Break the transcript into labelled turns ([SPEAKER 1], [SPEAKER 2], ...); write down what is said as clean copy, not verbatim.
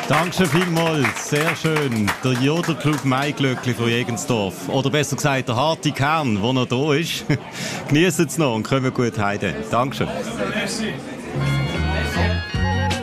[SPEAKER 1] Dankeschön vielmals, sehr schön. Der Jodelclub Maiglöckli von Jegensdorf. Oder besser gesagt, der harte Kern, der noch da ist. Genießt es noch und kommen gut heim. Dankeschön.